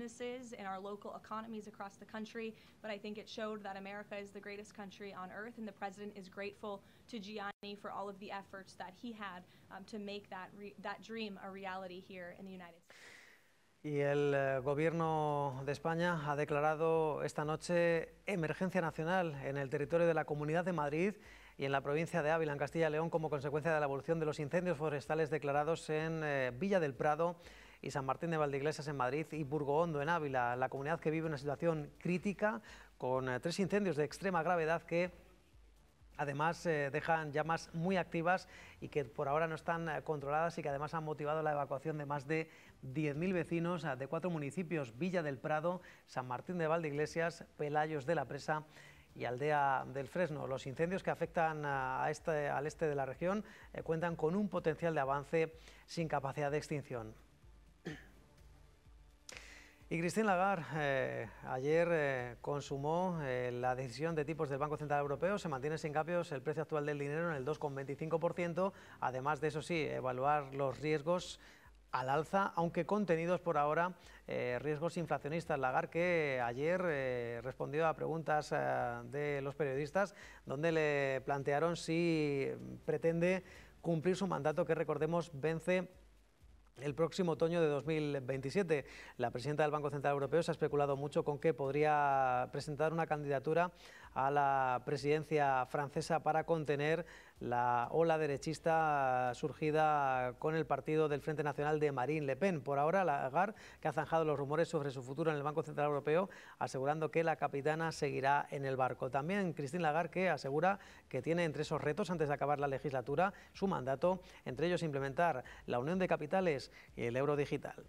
businesses and our local economies across the country, but I think it showed that America is the greatest country on earth, and the president is grateful to Gianni for all of the efforts that he had to make that dream a reality here in the United States. Y el Gobierno de España ha declarado esta noche emergencia nacional en el territorio de la Comunidad de Madrid y en la provincia de Ávila, en Castilla y León, como consecuencia de la evolución de los incendios forestales declarados en Villa del Prado y San Martín de Valdeiglesias en Madrid y Burgohondo en Ávila, la comunidad que vive una situación crítica con 3 incendios de extrema gravedad que además dejan llamas muy activas y que por ahora no están controladas y que además han motivado la evacuación de más de 10.000 vecinos de 4 municipios: Villa del Prado, San Martín de Valdeiglesias, Pelayos de la Presa y Aldea del Fresno. Los incendios que afectan al este de la región cuentan con un potencial de avance sin capacidad de extinción. Y Christine Lagarde ayer consumó la decisión de tipos del Banco Central Europeo. Se mantiene sin cambios el precio actual del dinero en el 2,25%. Además de eso sí, evaluar los riesgos al alza, aunque contenidos por ahora, riesgos inflacionistas. Lagarde, que ayer respondió a preguntas de los periodistas, donde le plantearon si pretende cumplir su mandato, que recordemos vence el próximo otoño de 2027. La presidenta del Banco Central Europeo se ha especulado mucho con que podría presentar una candidatura a la presidencia francesa para contener la ola derechista surgida con el partido del Frente Nacional de Marine Le Pen. Por ahora, Lagarde, que ha zanjado los rumores sobre su futuro en el Banco Central Europeo, asegurando que la capitana seguirá en el barco. También Christine Lagarde, que asegura que tiene entre esos retos, antes de acabar la legislatura, su mandato, entre ellos implementar la unión de capitales y el euro digital.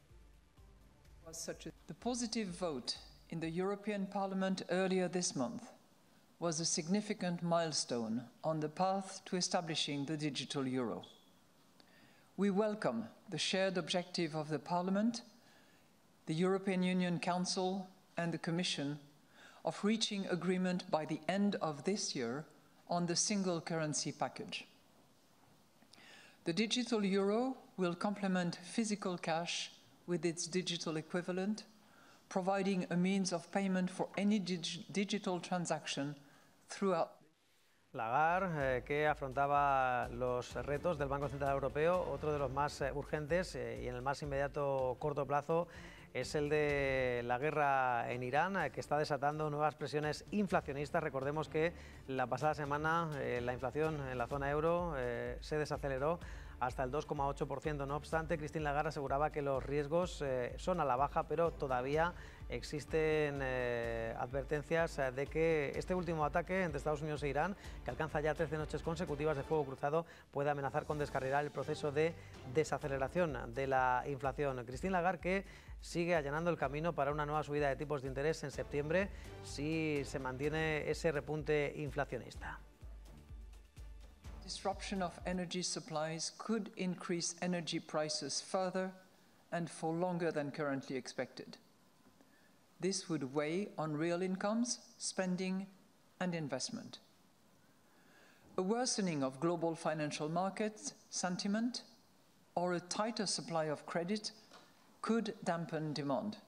The positive vote in the European Parliament earlier this month was a significant milestone on the path to establishing the digital euro. We welcome the shared objective of the Parliament, the European Union Council and the Commission of reaching agreement by the end of this year on the single currency package. The digital euro will complement physical cash with its digital equivalent, providing a means of payment for any digital transaction throughout. Lagarde, que afrontaba los retos del Banco Central Europeo, otro de los más urgentes y en el más inmediato corto plazo es el de la guerra en Irán, que está desatando nuevas presiones inflacionistas. Recordemos que la pasada semana la inflación en la zona euro se desaceleró hasta el 2,8%. No obstante, Christine Lagarde aseguraba que los riesgos son a la baja, pero todavía existen advertencias de que este último ataque entre Estados Unidos e Irán, que alcanza ya 13 noches consecutivas de fuego cruzado, puede amenazar con descarrilar el proceso de desaceleración de la inflación. Christine Lagarde, que sigue allanando el camino para una nueva subida de tipos de interés en septiembre si se mantiene ese repunte inflacionista. Disruption of energy supplies could increase energy prices further and for longer than currently expected. This would weigh on real incomes, spending and investment. A worsening of global financial markets sentiment or a tighter supply of credit could dampen demand.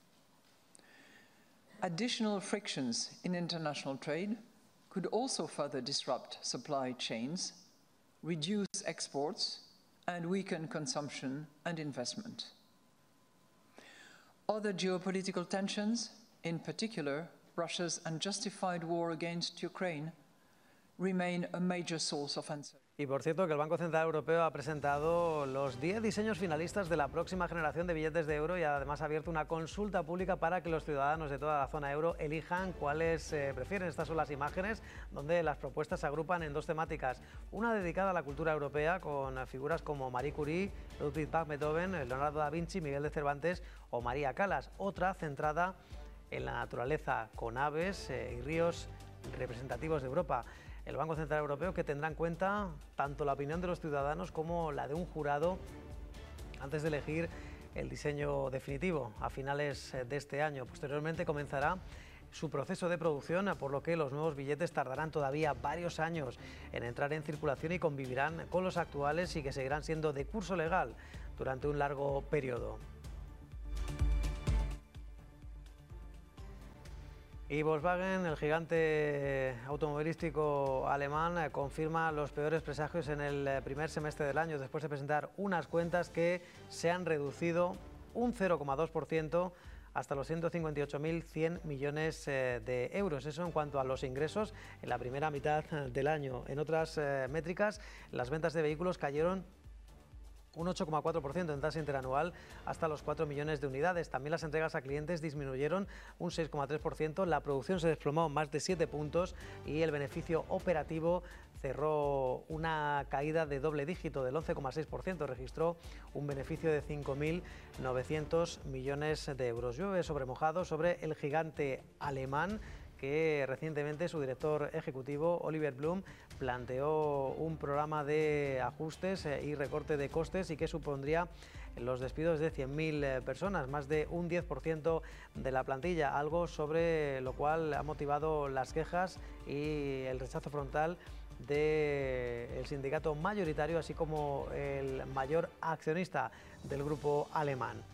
Additional frictions in international trade could also further disrupt supply chains, reduce exports, and weaken consumption and investment. Other geopolitical tensions, in particular Russia's unjustified war against Ukraine, remain a major source of uncertainty. Y por cierto, que el Banco Central Europeo ha presentado los 10 diseños finalistas de la próxima generación de billetes de euro y además ha abierto una consulta pública para que los ciudadanos de toda la zona euro elijan cuáles prefieren. Estas son las imágenes donde las propuestas se agrupan en 2 temáticas. Una dedicada a la cultura europea con figuras como Marie Curie, Ludwig van Beethoven, Leonardo da Vinci, Miguel de Cervantes o María Callas. Otra centrada en la naturaleza con aves y ríos representativos de Europa. El Banco Central Europeo, que tendrá en cuenta tanto la opinión de los ciudadanos como la de un jurado antes de elegir el diseño definitivo a finales de este año. Posteriormente comenzará su proceso de producción, por lo que los nuevos billetes tardarán todavía varios años en entrar en circulación y convivirán con los actuales y que seguirán siendo de curso legal durante un largo periodo. Y Volkswagen, el gigante automovilístico alemán, confirma los peores presagios en el primer semestre del año, después de presentar unas cuentas que se han reducido un 0,2% hasta los 158.100 millones de euros. Eso en cuanto a los ingresos en la primera mitad del año. En otras métricas, las ventas de vehículos cayeron un 8,4% en tasa interanual hasta los 4 millones de unidades. También las entregas a clientes disminuyeron un 6,3%, la producción se desplomó más de 7 puntos y el beneficio operativo cerró una caída de doble dígito del 11,6%, registró un beneficio de 5.900 millones de euros. Llueve sobre mojado sobre el gigante alemán, que recientemente su director ejecutivo, Oliver Blume, planteó un programa de ajustes y recorte de costes y que supondría los despidos de 100.000 personas, más de un 10% de la plantilla, algo sobre lo cual ha motivado las quejas y el rechazo frontal del sindicato mayoritario, así como el mayor accionista del grupo alemán.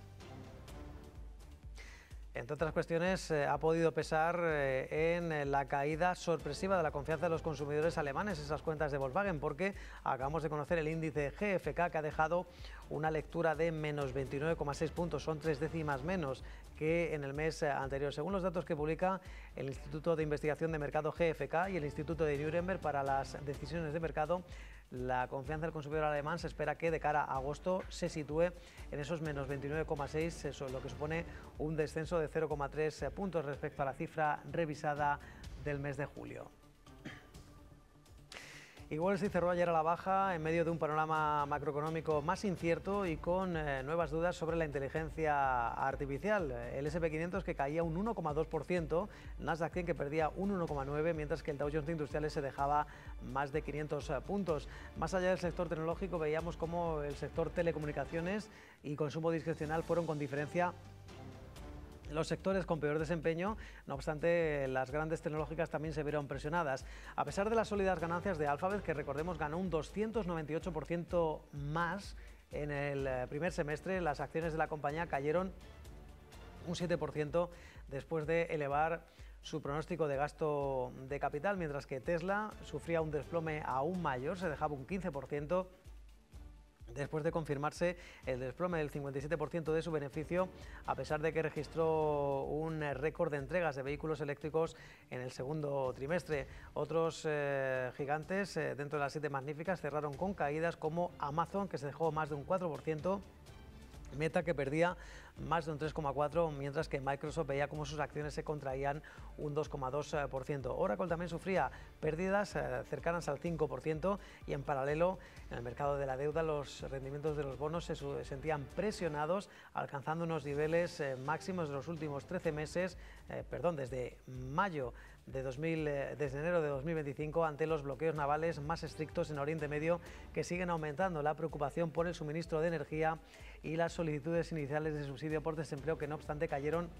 Entre otras cuestiones, ha podido pesar en la caída sorpresiva de la confianza de los consumidores alemanes esas cuentas de Volkswagen, porque acabamos de conocer el índice GfK, que ha dejado una lectura de menos 29,6 puntos, son 3 décimas menos que en el mes anterior. Según los datos que publica el Instituto de Investigación de Mercado GfK y el Instituto de Nuremberg para las decisiones de mercado, la confianza del consumidor alemán se espera que de cara a agosto se sitúe en esos menos 29,6, eso lo que supone un descenso de 0,3 puntos respecto a la cifra revisada del mes de julio. Y Wall Street cerró ayer a la baja en medio de un panorama macroeconómico más incierto y con nuevas dudas sobre la inteligencia artificial. El S&P 500 que caía un 1,2%, Nasdaq 100 que perdía un 1,9%, mientras que el Dow Jones de Industriales se dejaba más de 500 puntos. Más allá del sector tecnológico, veíamos cómo el sector telecomunicaciones y consumo discrecional fueron con diferencia los sectores con peor desempeño. No obstante, las grandes tecnológicas también se vieron presionadas. A pesar de las sólidas ganancias de Alphabet, que recordemos ganó un 298% más en el primer semestre, las acciones de la compañía cayeron un 7% después de elevar su pronóstico de gasto de capital, mientras que Tesla sufría un desplome aún mayor, se dejaba un 15%. Después de confirmarse el desplome del 57% de su beneficio, a pesar de que registró un récord de entregas de vehículos eléctricos en el segundo trimestre. Otros gigantes dentro de las 7 magníficas cerraron con caídas, como Amazon, que se dejó más de un 4%, Meta, que perdía más de un 3,4%, mientras que Microsoft veía como sus acciones se contraían un 2,2%. Oracle también sufría pérdidas cercanas al 5% y en paralelo en el mercado de la deuda los rendimientos de los bonos se sentían presionados, alcanzando unos niveles máximos de los últimos 13 meses, desde mayo desde enero de 2025, ante los bloqueos navales más estrictos en Oriente Medio, que siguen aumentando la preocupación por el suministro de energía y las solicitudes iniciales de subsidio por desempleo, que no obstante cayeron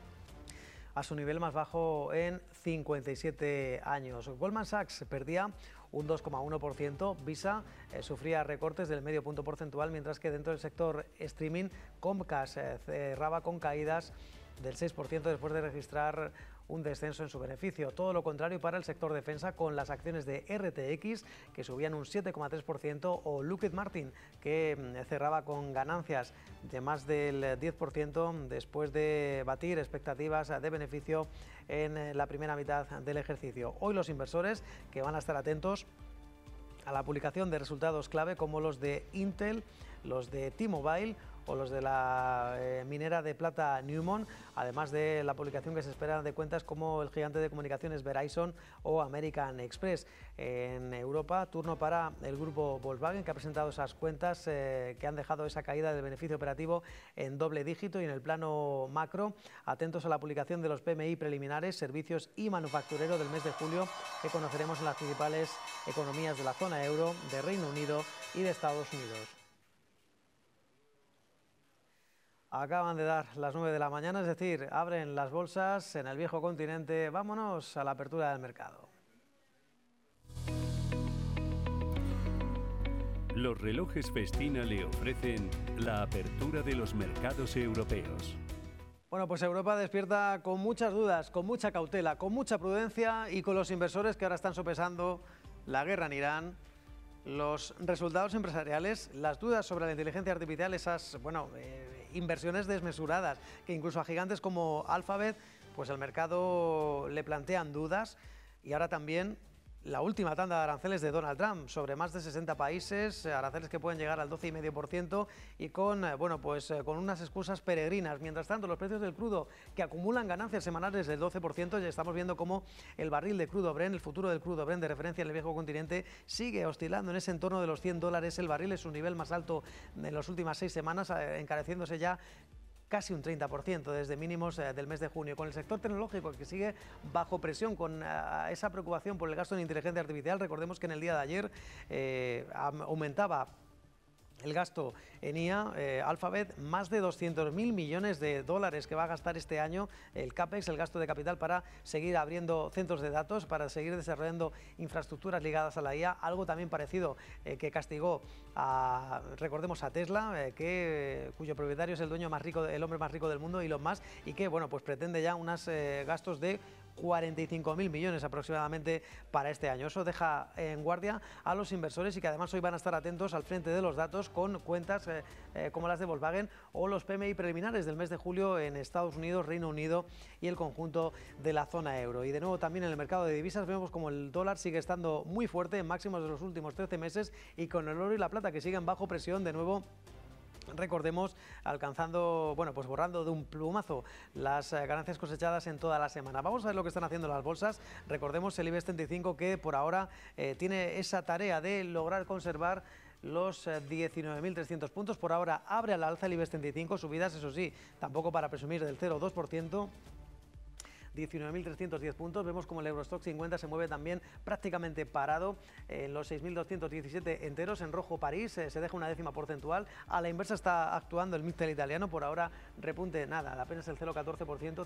a su nivel más bajo en 57 años. Goldman Sachs perdía un 2,1%, Visa sufría recortes del medio punto porcentual, mientras que dentro del sector streaming, Comcast cerraba con caídas del 6% después de registrar un descenso en su beneficio. Todo lo contrario para el sector defensa, con las acciones de RTX que subían un 7,3% o Lockheed Martin, que cerraba con ganancias de más del 10% después de batir expectativas de beneficio en la primera mitad del ejercicio. Hoy los inversores que van a estar atentos a la publicación de resultados clave como los de Intel, los de T-Mobile o los de la minera de plata Newmont, además de la publicación que se espera de cuentas como el gigante de comunicaciones Verizon o American Express. En Europa, turno para el grupo Volkswagen, que ha presentado esas cuentas que han dejado esa caída del beneficio operativo en doble dígito. Y en el plano macro, atentos a la publicación de los PMI preliminares, servicios y manufacturero del mes de julio, que conoceremos en las principales economías de la zona euro, de Reino Unido y de Estados Unidos. Acaban de dar las 9 de la mañana, es decir, abren las bolsas en el viejo continente. Vámonos a la apertura del mercado. Los relojes Festina le ofrecen la apertura de los mercados europeos. Bueno, pues Europa despierta con muchas dudas, con mucha cautela, con mucha prudencia y con los inversores que ahora están sopesando la guerra en Irán, los resultados empresariales, las dudas sobre la inteligencia artificial, esas, inversiones desmesuradas que incluso a gigantes como Alphabet, pues el mercado le plantean dudas, y ahora también la última tanda de aranceles de Donald Trump sobre más de 60 países, aranceles que pueden llegar al 12,5% y con unas excusas peregrinas. Mientras tanto, los precios del crudo que acumulan ganancias semanales del 12%, ya estamos viendo cómo el barril de crudo Brent, el futuro del crudo Brent de referencia en el viejo continente, sigue oscilando en ese entorno de los $100 el barril. Es su nivel más alto en las últimas 6 semanas, encareciéndose ya casi un 30% desde mínimos del mes de junio. Con el sector tecnológico que sigue bajo presión, con esa preocupación por el gasto en inteligencia artificial. Recordemos que en el día de ayer aumentaba el gasto en IA, Alphabet, más de 200.000 millones de dólares que va a gastar este año el CAPEX, el gasto de capital, para seguir abriendo centros de datos, para seguir desarrollando infraestructuras ligadas a la IA, algo también parecido que castigó recordemos a Tesla, cuyo propietario es el dueño más rico, el hombre más rico del mundo, Elon Musk, y que pues pretende ya unos gastos de 45.000 millones aproximadamente para este año. Eso deja en guardia a los inversores, y que además hoy van a estar atentos al frente de los datos con cuentas como las de Volkswagen o los PMI preliminares del mes de julio en Estados Unidos, Reino Unido y el conjunto de la zona euro. Y de nuevo también en el mercado de divisas vemos como el dólar sigue estando muy fuerte en máximos de los últimos 13 meses, y con el oro y la plata que siguen bajo presión de nuevo. Recordemos, alcanzando, borrando de un plumazo las ganancias cosechadas en toda la semana. Vamos a ver lo que están haciendo las bolsas. Recordemos el IBEX 35, que por ahora tiene esa tarea de lograr conservar los 19.300 puntos. Por ahora abre al alza el IBEX 35, subidas, eso sí, tampoco para presumir, del 0,2%. 19.310 puntos. Vemos como el Eurostoxx 50 se mueve también prácticamente parado en los 6.217 enteros. En rojo París se deja una décima porcentual. A la inversa está actuando el MIPTEL italiano. Por ahora repunte nada, apenas el 0,14%,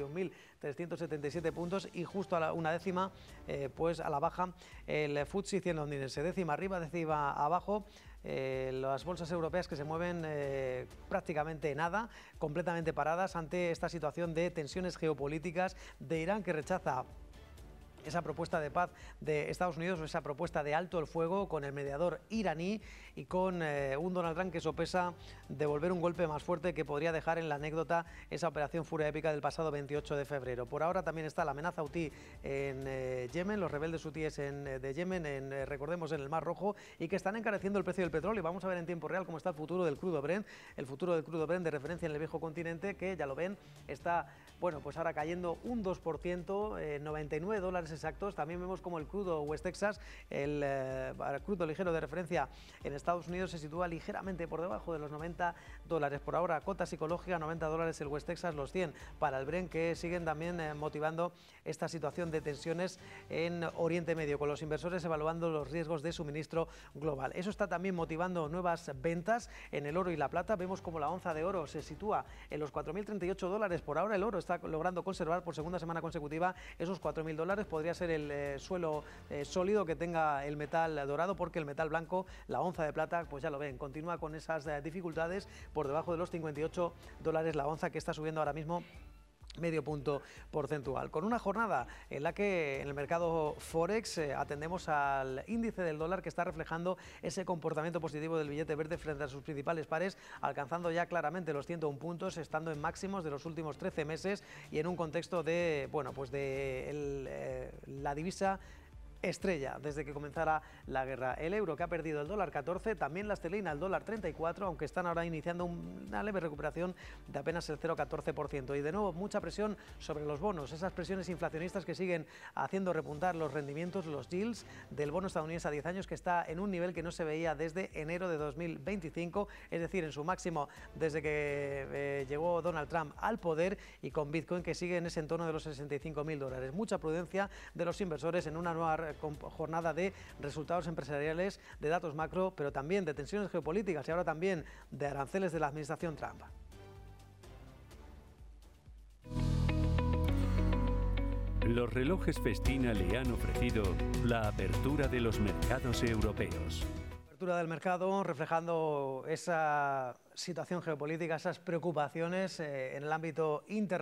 51.377 puntos. Y justo a una décima a la baja el FTSE 100 londinense. Décima arriba, décima abajo. Las bolsas europeas que se mueven prácticamente nada, completamente paradas ante esta situación de tensiones geopolíticas, de Irán que rechaza esa propuesta de paz de Estados Unidos, o esa propuesta de alto el fuego con el mediador iraní, y con un Donald Trump que sopesa devolver un golpe más fuerte que podría dejar en la anécdota esa operación Furia Épica del pasado 28 de febrero. Por ahora también está la amenaza hutí en Yemen, los rebeldes hutíes de Yemen, recordemos, en el Mar Rojo, y que están encareciendo el precio del petróleo. Vamos a ver en tiempo real cómo está el futuro del crudo Brent, de referencia en el viejo continente, que ya lo ven, está ahora cayendo un 2%, 99 dólares exactos. También vemos como el crudo West Texas, el crudo ligero de referencia en Estados Unidos, se sitúa ligeramente por debajo de los 90 dólares. Por ahora, cota psicológica, 90 dólares el West Texas, los 100 para el Brent, que siguen también motivando esta situación de tensiones en Oriente Medio, con los inversores evaluando los riesgos de suministro global. Eso está también motivando nuevas ventas en el oro y la plata. Vemos como la onza de oro se sitúa en los 4.038 dólares. Por ahora el oro está logrando conservar por segunda semana consecutiva esos 4.000 dólares. Podría ser el suelo sólido que tenga el metal dorado, porque el metal blanco, la onza de plata, pues ya lo ven, continúa con esas dificultades por debajo de los 58 dólares la onza, que está subiendo ahora mismo medio punto porcentual, con una jornada en la que en el mercado Forex atendemos al índice del dólar, que está reflejando ese comportamiento positivo del billete verde frente a sus principales pares, alcanzando ya claramente los 101 puntos, estando en máximos de los últimos 13 meses, y en un contexto de, la divisa estrella desde que comenzara la guerra. El euro, que ha perdido el dólar 14, también la esterlina, el dólar 34, aunque están ahora iniciando una leve recuperación de apenas el 0,14%. Y de nuevo mucha presión sobre los bonos, esas presiones inflacionistas que siguen haciendo repuntar los rendimientos, los yields del bono estadounidense a 10 años, que está en un nivel que no se veía desde enero de 2025, es decir, en su máximo desde que llegó Donald Trump al poder, y con Bitcoin que sigue en ese entorno de los 65.000 dólares. Mucha prudencia de los inversores en una nueva jornada de resultados empresariales, de datos macro, pero también de tensiones geopolíticas y ahora también de aranceles de la administración Trump. Los relojes Festina le han ofrecido la apertura de los mercados europeos. Apertura del mercado reflejando esa situación geopolítica, esas preocupaciones en el ámbito internacional.